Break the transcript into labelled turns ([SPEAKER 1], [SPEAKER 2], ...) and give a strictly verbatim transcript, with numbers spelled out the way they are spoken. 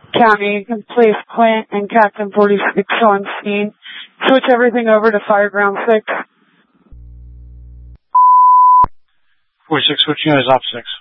[SPEAKER 1] County, place Clint and Captain forty-six on scene. Switch everything over to Fireground six.
[SPEAKER 2] forty-six, switching is op six.